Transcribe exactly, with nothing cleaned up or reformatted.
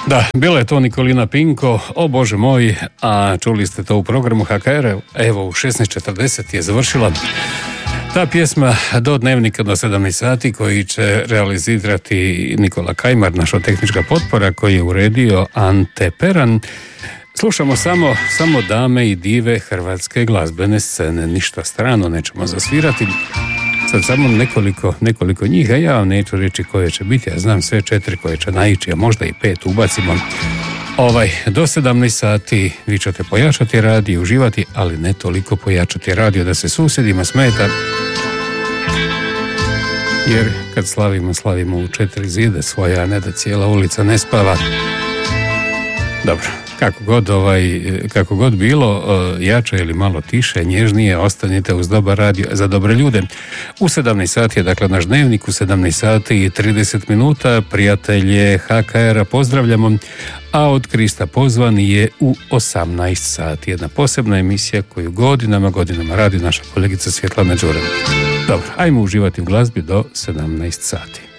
Da, bila je to Nikolina Pinko, o Bože moj, a čuli ste to u programu H K R, evo u šesnaest četrdeset je završila ta pjesma do dnevnika do sedamnaest sati koji će realizirati Nikola Kajmar, naša tehnička potpora, koji je uredio Ante Peran. Slušamo samo, samo dame i dive hrvatske glazbene scene, ništa strano nećemo zasvirati. Sad samo nekoliko, nekoliko njih, a ja vam neću reći koje će biti, ja znam sve četiri koje će naići, a možda i pet ubacimo. Ovaj, do sedamnaest sati vi ćete pojačati radio i uživati, ali ne toliko pojačati radio da se susjedima smeta. Jer kad slavimo, slavimo u četiri zide svoja, a ne da cijela ulica ne spava. Dobro. Kako god, ovaj, kako god bilo, jače ili malo tiše, nježnije, ostanite uz dobar radio za dobre ljude. U sedamnaest sati je dakle naš dnevnik, u sedamnaest sati i trideset minuta, prijatelje H K R-a pozdravljamo, a od Krista pozvan je u osamnaest sati. Jedna posebna emisija koju godinama, godinama radi naša kolegica Svjetlana Đurđević. Dobro, ajmo uživati u glazbi do sedamnaest sati.